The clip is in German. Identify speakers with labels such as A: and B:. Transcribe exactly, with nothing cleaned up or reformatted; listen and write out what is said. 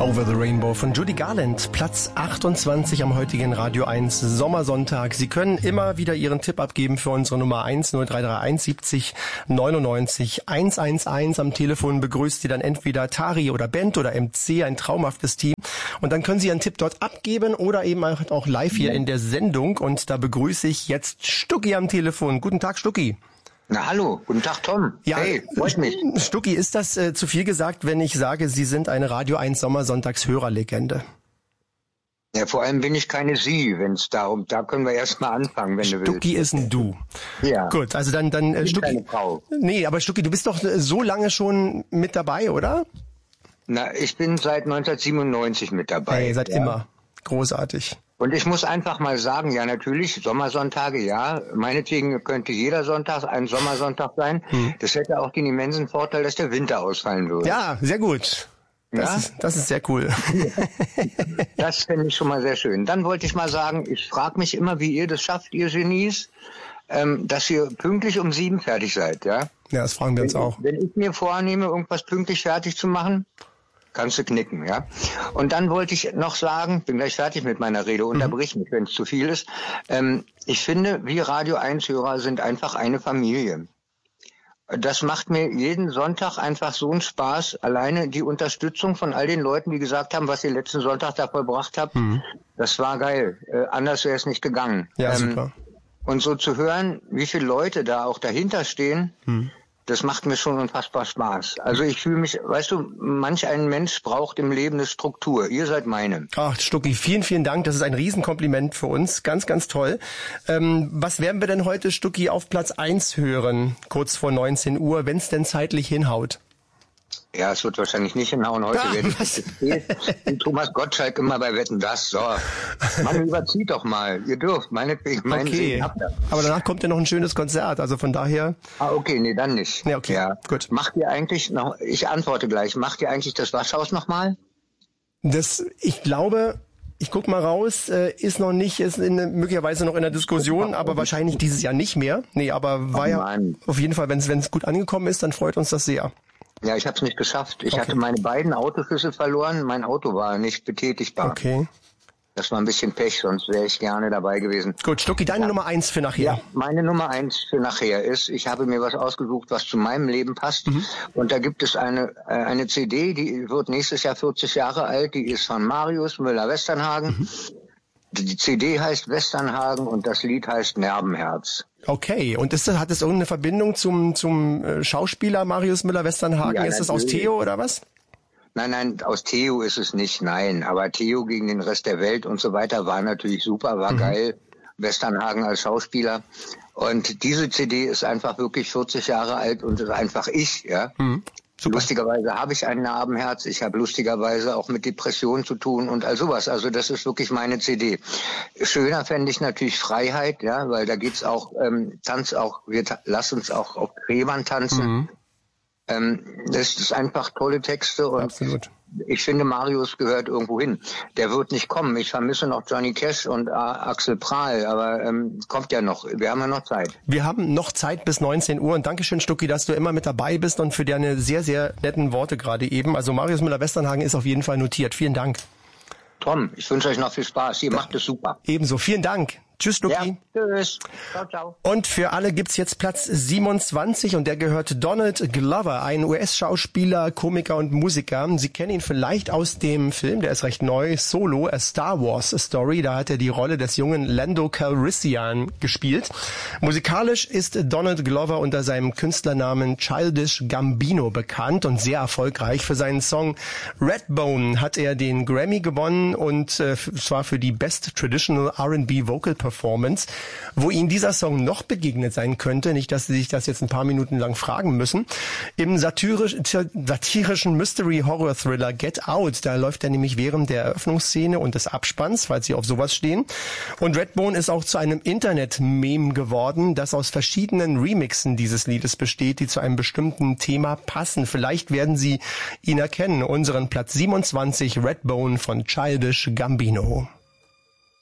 A: Over the Rainbow von Judy Garland, Platz achtundzwanzig am heutigen Radio eins Sommersonntag. Sie können immer wieder Ihren Tipp abgeben für unsere Nummer eins null drei drei eins siebzig neunundneunzig hundertelf. Am Telefon begrüßt Sie dann entweder Tari oder Bent oder M C, ein traumhaftes Team. Und dann können Sie Ihren Tipp dort abgeben oder eben auch live hier in der Sendung. Und da begrüße ich jetzt Stucki am Telefon. Guten Tag, Stucki.
B: Na hallo, guten Tag Tom.
A: Ja,
B: hey, freut mich.
A: Stucki, ist das äh, zu viel gesagt, wenn ich sage, Sie sind eine Radio eins Sommersonntags-Hörerlegende?
B: Ja, vor allem bin ich keine Sie, wenn es darum, da können wir erst mal anfangen, wenn du willst.
A: Stucki ist ein Du.
B: Ja.
A: Gut, also dann, dann äh,
B: Ich bin
A: Stucki.
B: keine Frau.
A: Nee, aber Stucki, du bist doch äh, so lange schon mit dabei, oder?
B: Na, ich bin seit neunzehnhundertsiebenundneunzig mit dabei.
A: Hey, seit
B: ja.
A: immer. Großartig.
B: Und ich muss einfach mal sagen, ja natürlich, Sommersonntage, ja, meinetwegen könnte jeder Sonntag ein Sommersonntag sein. Hm. Das hätte auch den immensen Vorteil, dass der Winter ausfallen würde.
A: Ja, sehr gut. Das,
B: ja?
A: ist, das ist sehr cool.
B: Das finde ich schon mal sehr schön. Dann wollte ich mal sagen, ich frage mich immer, wie ihr das schafft, ihr Genies, ähm, dass ihr pünktlich um sieben fertig seid, ja?
A: Ja, das fragen wir uns
B: wenn,
A: auch.
B: Wenn ich mir vornehme, irgendwas pünktlich fertig zu machen, kannst du knicken, ja. Und dann wollte ich noch sagen, bin gleich fertig mit meiner Rede, unterbrich mich, wenn es zu viel ist. Ähm, ich finde, wir Radio eins Hörer sind einfach eine Familie. Das macht mir jeden Sonntag einfach so einen Spaß. Alleine die Unterstützung von all den Leuten, die gesagt haben, was ihr letzten Sonntag da vollbracht habt, mhm. das war geil. Äh, anders wäre es nicht gegangen.
A: Ja,
B: ähm,
A: super.
B: Und so zu hören, wie viele Leute da auch dahinter stehen, mhm. das macht mir schon unfassbar Spaß. Also ich fühle mich, weißt du, manch ein Mensch braucht im Leben eine Struktur. Ihr seid meine.
A: Ach, Stucki, vielen, vielen Dank. Das ist ein Riesenkompliment für uns. Ganz, ganz toll. Ähm, was werden wir denn heute, Stucki, auf Platz eins hören, kurz vor neunzehn Uhr, wenn es denn zeitlich hinhaut?
B: Ja, es wird wahrscheinlich nicht hinhauen. Heute
A: ah,
B: werde ich den Thomas Gottschalk immer bei Wetten, das. So, Mann, überzieht doch mal. Ihr dürft, meinetwegen. Meinen
A: okay, aber danach kommt ja noch ein schönes Konzert, also von daher...
B: Ah, okay, nee, dann nicht.
A: Ja, okay, ja. Gut.
B: Macht ihr eigentlich noch, ich antworte gleich, macht ihr eigentlich das Waschhaus nochmal?
A: Das, ich glaube... Ich guck mal raus, äh, ist noch nicht, ist in, möglicherweise noch in der Diskussion, aber wahrscheinlich dieses Jahr nicht mehr. Nee, aber war ja auf jeden Fall, wenn es gut angekommen ist, dann freut uns das sehr.
B: Ja, ich habe es nicht geschafft. Ich
A: okay.
B: hatte meine beiden Autoschlüssel verloren, mein Auto war nicht betätigbar.
A: Okay.
B: Das war ein bisschen Pech, sonst wäre ich gerne dabei gewesen.
A: Gut, Stucki, deine ja. Nummer eins für nachher.
B: Ja, meine Nummer eins für nachher ist, ich habe mir was ausgesucht, was zu meinem Leben passt. Mhm. Und da gibt es eine äh, eine C D, die wird nächstes Jahr vierzig Jahre alt. Die ist von Marius Müller-Westernhagen. Mhm. Die C D heißt Westernhagen und das Lied heißt Nervenherz.
A: Okay, und ist das, hat es irgendeine Verbindung zum zum Schauspieler Marius Müller-Westernhagen? Ja, ist das aus Theo oder was?
B: Nein, nein, aus Theo ist es nicht, nein. Aber Theo gegen den Rest der Welt und so weiter war natürlich super, war mhm. geil. Westernhagen als Schauspieler. Und diese C D ist einfach wirklich vierzig Jahre alt und ist einfach ich, ja. Mhm. Lustigerweise habe ich ein Narbenherz, ich habe lustigerweise auch mit Depressionen zu tun und all sowas. Also das ist wirklich meine C D. Schöner fände ich natürlich Freiheit, ja, weil da geht's auch, ähm, Tanz auch, wir ta- lass uns auch auf Gräbern tanzen. Mhm. Ähm, das ist einfach tolle Texte und
A: absolut.
B: Ich finde, Marius gehört irgendwo hin. Der wird nicht kommen. Ich vermisse noch Johnny Cash und äh, Axel Prahl, aber ähm, kommt ja noch. Wir haben ja noch Zeit.
A: Wir haben noch Zeit bis neunzehn Uhr und Dankeschön, Stucki, dass du immer mit dabei bist und für deine sehr, sehr netten Worte gerade eben. Also Marius Müller-Westernhagen ist auf jeden Fall notiert. Vielen Dank.
B: Tom, ich wünsche euch noch viel Spaß. Ihr ja. macht es super.
A: Ebenso. Vielen Dank. Tschüss, Stucki.
B: Ja, tschüss. Ciao, ciao.
A: Und für alle gibt's jetzt Platz siebenundzwanzig und der gehört Donald Glover, ein U S-Schauspieler, Komiker und Musiker. Sie kennen ihn vielleicht aus dem Film, der ist recht neu, Solo, A Star Wars Story. Da hat er die Rolle des jungen Lando Calrissian gespielt. Musikalisch ist Donald Glover unter seinem Künstlernamen Childish Gambino bekannt und sehr erfolgreich. Für seinen Song Redbone hat er den Grammy gewonnen und äh, zwar für die Best Traditional R and B Vocal Performance. Performance, wo Ihnen dieser Song noch begegnet sein könnte, nicht, dass Sie sich das jetzt ein paar Minuten lang fragen müssen. Im satirisch, satirischen Mystery-Horror-Thriller Get Out, da läuft er nämlich während der Eröffnungsszene und des Abspanns, falls Sie auf sowas stehen. Und Redbone ist auch zu einem Internet-Meme geworden, das aus verschiedenen Remixen dieses Liedes besteht, die zu einem bestimmten Thema passen. Vielleicht werden Sie ihn erkennen, unseren Platz siebenundzwanzig, Redbone von Childish Gambino.